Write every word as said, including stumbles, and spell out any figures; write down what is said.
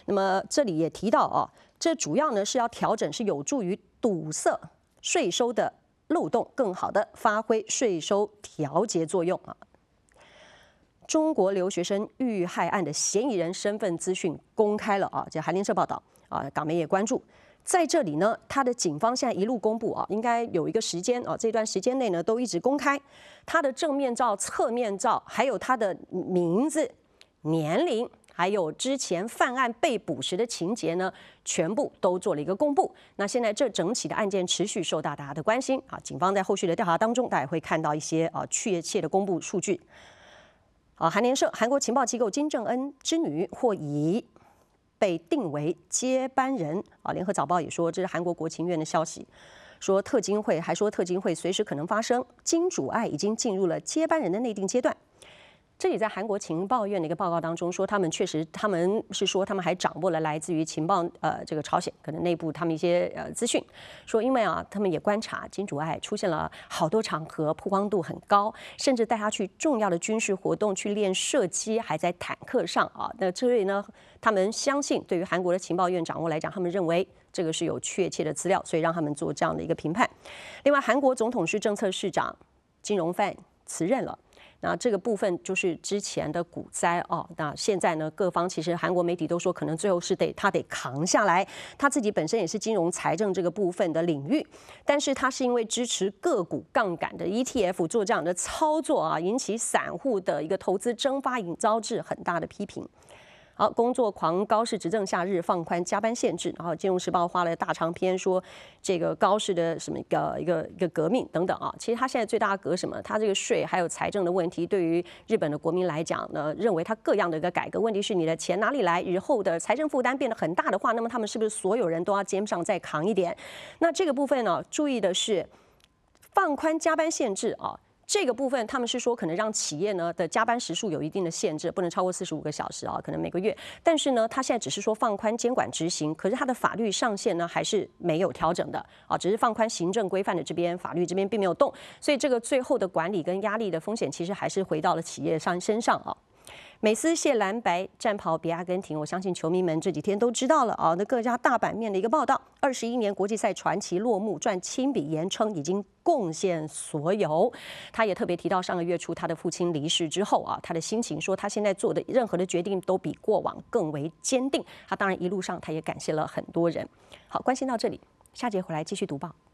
那么这里也提到啊，这主要呢是要调整，是有助于堵塞税收的漏洞，更好的发挥税收调节作用啊。中国留学生遇害案的嫌疑人身份资讯公开了啊，这韩联社报道啊，港媒也关注。在这里呢，他的警方现在一路公布啊，应该有一个时间啊，这段时间内呢都一直公开他的正面照、侧面照，还有他的名字、年龄，还有之前犯案被捕时的情节呢，全部都做了一个公布。那现在这整起的案件持续受到大家的关心啊，警方在后续的调查当中，大家会看到一些啊确切的公布数据。啊，韩联社韩国情报机构金正恩之女或已被定为接班人啊。联合早报也说，这是韩国国情院的消息，说特金会还说特金会随时可能发生，金主爱已经进入了接班人的内定阶段。这里在韩国情报院的一个报告当中说，他们确实，他们是说他们还掌握了来自于情报呃这个朝鲜可能内部他们一些呃资讯，说因为啊他们也观察金主爱出现了好多场合，曝光度很高，甚至带他去重要的军事活动去练射击，还在坦克上啊。那所以呢，他们相信对于韩国的情报院掌握来讲，他们认为这个是有确切的资料，所以让他们做这样的一个评判。另外，韩国总统室政策市长金荣范辞任了。那这个部分就是之前的股灾哦，那现在呢，各方其实韩国媒体都说，可能最后是得他得扛下来。他自己本身也是金融财政这个部分的领域，但是他是因为支持个股杠杆的 E T F 做这样的操作啊，引起散户的一个投资蒸发，引遭致很大的批评。好，工作狂高市执政下日放宽加班限制，然后《金融时报》花了大长篇说这个高市的什么一个一个一个革命等等啊。其实他现在最大的革什么？他这个税还有财政的问题，对于日本的国民来讲呢，认为他各样的一个改革，问题是你的钱哪里来？日后的财政负担变得很大的话，那么他们是不是所有人都要肩上再扛一点？那这个部分呢，注意的是放宽加班限制啊。这个部分，他们是说可能让企业呢的加班时数有一定的限制，不能超过四十五个小时啊，可能每个月。但是呢，他现在只是说放宽监管执行，可是他的法律上限呢还是没有调整的啊，只是放宽行政规范的这边，法律这边并没有动，所以这个最后的管理跟压力的风险，其实还是回到了企业上身上啊。美斯卸蓝白战袍比阿根廷，我相信球迷们这几天都知道了啊。那各家大版面的一个报道，二十一年国际赛传奇落幕，赚亲笔言称已经贡献所有。他也特别提到上个月初他的父亲离世之后啊，他的心情说他现在做的任何的决定都比过往更为坚定。他当然一路上他也感谢了很多人。好，关心到这里，下节回来继续读报。